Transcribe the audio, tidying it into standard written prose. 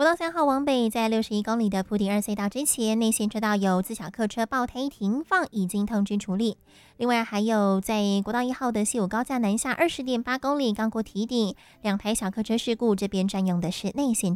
国道3号往北，在61公里的埔底2隧道之前，内线车道有自小客车爆胎停放，已经通知处理。另外，还有在国道1号的西武高架南下20.8公里，刚过堤顶，2台小客车事故，这边占用的是内线